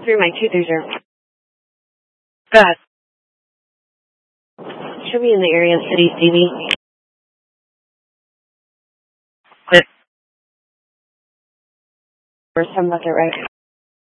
through my 230. Go ahead. Should be in the area of City Stevie. Quit. First time about that, right?